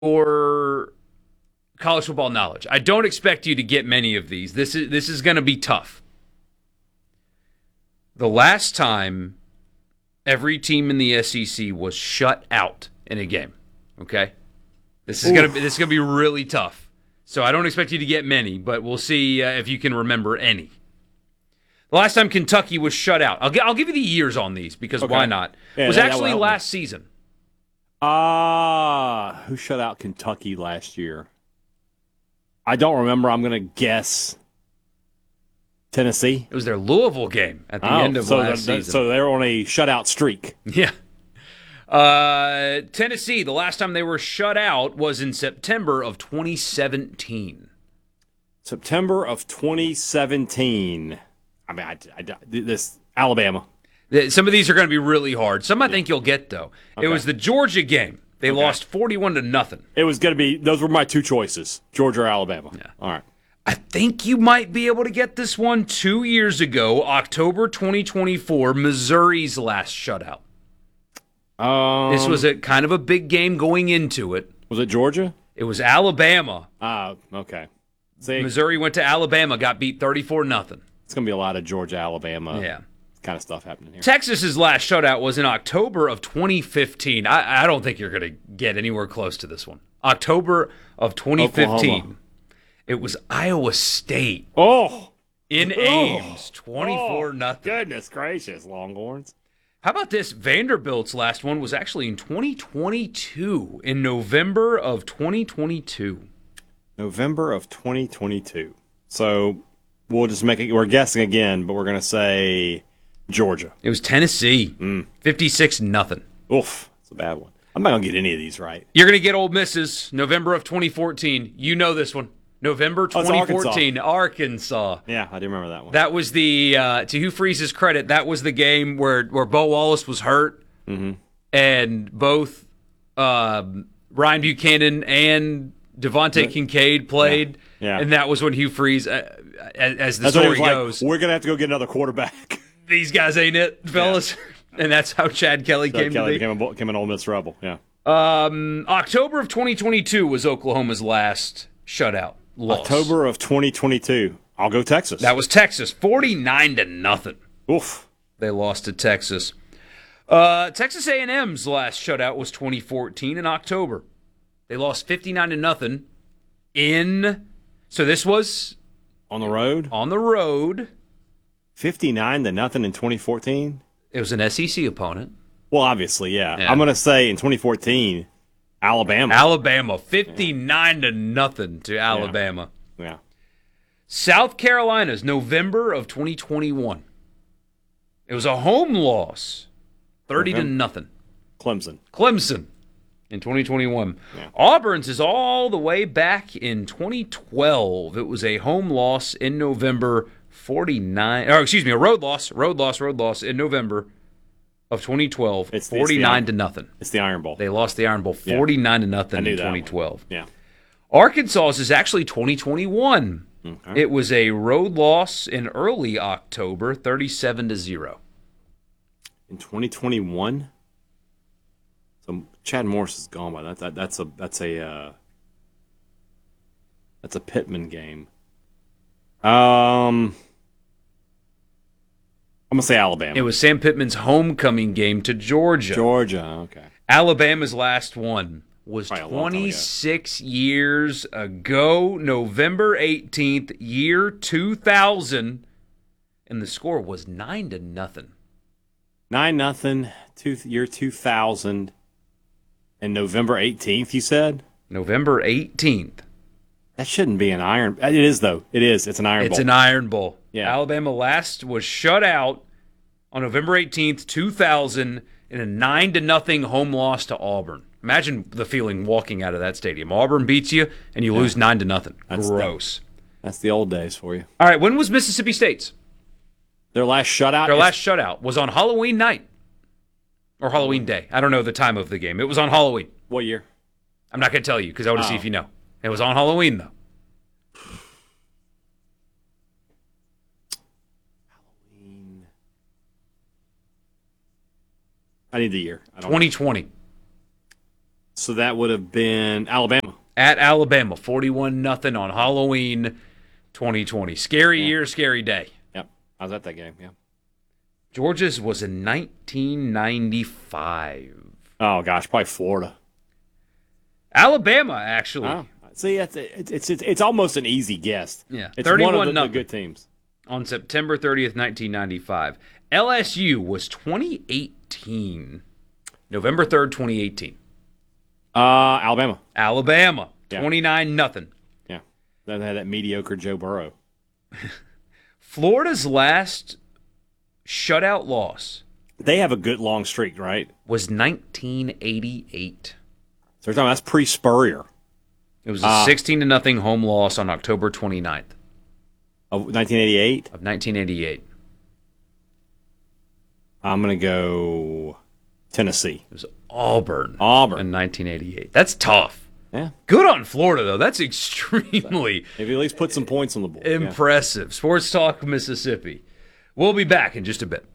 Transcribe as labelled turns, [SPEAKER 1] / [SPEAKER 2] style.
[SPEAKER 1] your college football knowledge. I don't expect you to get many of these. This is going to be tough. The last time every team in the SEC was shut out in a game, okay? This is going to be really tough. So I don't expect you to get many, but we'll see if you can remember any. The last time Kentucky was shut out, I'll give you the years on these because why not?
[SPEAKER 2] Yeah,
[SPEAKER 1] it was actually last season.
[SPEAKER 2] Who shut out Kentucky last year? I don't remember. I'm going to guess Tennessee.
[SPEAKER 1] It was their Louisville game at the end of last season.
[SPEAKER 2] So they were on a shutout streak.
[SPEAKER 1] Yeah. Tennessee, the last time they were shut out was in September of 2017.
[SPEAKER 2] September of 2017. I mean, this Alabama.
[SPEAKER 1] Some of these are going to be really hard. Some I think you'll get, though.
[SPEAKER 2] Okay.
[SPEAKER 1] It was the Georgia game. They lost 41-0.
[SPEAKER 2] It was going to be, those were my two choices, Georgia or Alabama.
[SPEAKER 1] Yeah.
[SPEAKER 2] All right.
[SPEAKER 1] I think you might be able to get this one 2 years ago, October 2024, Missouri's last shutout. This was a kind of a big game going into it.
[SPEAKER 2] Was it Georgia?
[SPEAKER 1] It was Alabama.
[SPEAKER 2] Okay. See,
[SPEAKER 1] Missouri went to Alabama, got beat 34-0.
[SPEAKER 2] It's going to be a lot of Georgia, Alabama kind of stuff happening here.
[SPEAKER 1] Texas's last shutout was in October of 2015. I don't think you're going to get anywhere close to this one. October of 2015.
[SPEAKER 2] Oklahoma.
[SPEAKER 1] It was Iowa State. In Ames, 24-0.
[SPEAKER 2] Goodness gracious, Longhorns.
[SPEAKER 1] How about this? Vanderbilt's last one was actually in 2022, in November of 2022.
[SPEAKER 2] November of 2022. So we'll just make it, we're guessing again, but we're going to say Georgia.
[SPEAKER 1] It was Tennessee, 56-0.
[SPEAKER 2] Oof, that's a bad one. I'm not going to get any of these right.
[SPEAKER 1] You're going to get Ole Miss's November of 2014. You know this one. November 2014, Arkansas.
[SPEAKER 2] Yeah, I do remember that one.
[SPEAKER 1] That was the, to Hugh Freeze's credit, that was the game where Bo Wallace was hurt, and both Ryan Buchanan and Devontae Kincaid played, and that was when Hugh Freeze, as the story goes,
[SPEAKER 2] we're going to have to go get another quarterback.
[SPEAKER 1] These guys ain't it, fellas. Yeah. And that's how Chad Kelly came to be.
[SPEAKER 2] Became an Ole Miss Rebel, yeah.
[SPEAKER 1] October of 2022 was Oklahoma's last shutout loss.
[SPEAKER 2] October of 2022. I'll go Texas.
[SPEAKER 1] That was Texas, 49-0.
[SPEAKER 2] Oof.
[SPEAKER 1] They lost to Texas. Texas A&M's last shutout was 2014 in October. They lost 59-0 so this was
[SPEAKER 2] on the road?
[SPEAKER 1] On the road.
[SPEAKER 2] 59-0 in 2014?
[SPEAKER 1] It was an SEC opponent.
[SPEAKER 2] Well, obviously, yeah. I'm going to say in 2014, Alabama.
[SPEAKER 1] 59-0 to Alabama.
[SPEAKER 2] Yeah.
[SPEAKER 1] South Carolina's November of 2021. It was a home loss, 30-0. Clemson in 2021. Yeah. Auburn's is all the way back in 2012. It was a home loss in November, a road loss in November of 2012, 49-0.
[SPEAKER 2] It's the Iron Bowl.
[SPEAKER 1] They lost the Iron Bowl 49-0 in 2012.
[SPEAKER 2] Yeah.
[SPEAKER 1] Arkansas's is actually 2021.
[SPEAKER 2] Okay.
[SPEAKER 1] It was a road loss in early October, 37-0.
[SPEAKER 2] In 2021? So Chad Morris is gone by that. That's a Pittman game. I'm going to say Alabama.
[SPEAKER 1] It was Sam Pittman's homecoming game to Georgia.
[SPEAKER 2] Okay.
[SPEAKER 1] Alabama's last one was 26 years ago, November 18th, year 2000, and the score was 9-0.
[SPEAKER 2] 9-0, year 2000, and November 18th, you said?
[SPEAKER 1] November 18th.
[SPEAKER 2] That shouldn't be an Iron. It is, though. It is. It's an Iron Bowl.
[SPEAKER 1] It's an Iron Bowl.
[SPEAKER 2] Yeah.
[SPEAKER 1] Alabama last was shut out on November 18th, 2000, in a 9-0 home loss to Auburn. Imagine the feeling walking out of that stadium. Auburn beats you, and you lose 9-0. Gross.
[SPEAKER 2] That's the old days for you.
[SPEAKER 1] All right, when was Mississippi State's?
[SPEAKER 2] Their last shutout?
[SPEAKER 1] Their last shutout was on Halloween night. Or Halloween day. I don't know the time of the game. It was on Halloween.
[SPEAKER 2] What year?
[SPEAKER 1] I'm not going to tell you because I want to see if you know. It was on Halloween, though.
[SPEAKER 2] Halloween. I need the year.
[SPEAKER 1] 2020.
[SPEAKER 2] So that would have been Alabama.
[SPEAKER 1] At Alabama, 41-0 on Halloween 2020. Scary year, scary day.
[SPEAKER 2] Yep. I was at that game, yeah.
[SPEAKER 1] Georgia's was in 1995.
[SPEAKER 2] Oh, gosh, probably Florida.
[SPEAKER 1] Alabama, actually.
[SPEAKER 2] Oh, see, it's almost an easy guess.
[SPEAKER 1] Yeah,
[SPEAKER 2] it's one of the good teams.
[SPEAKER 1] On September 30th, 1995. LSU was 2018. November 3rd, 2018.
[SPEAKER 2] Alabama.
[SPEAKER 1] Alabama, 29-0.
[SPEAKER 2] Yeah, they had that mediocre Joe Burrow.
[SPEAKER 1] Florida's last shutout loss.
[SPEAKER 2] They have a good long streak, right?
[SPEAKER 1] Was 1988.
[SPEAKER 2] So that's pre-Spurrier.
[SPEAKER 1] It was a 16-0 home loss on October 29th.
[SPEAKER 2] Of 1988?
[SPEAKER 1] Of 1988.
[SPEAKER 2] I'm going to go Tennessee.
[SPEAKER 1] It was Auburn. In 1988. That's tough.
[SPEAKER 2] Yeah.
[SPEAKER 1] Good on Florida, though. That's extremely
[SPEAKER 2] Maybe at least put some points on the board.
[SPEAKER 1] Impressive. Yeah. Sports Talk Mississippi. We'll be back in just a bit.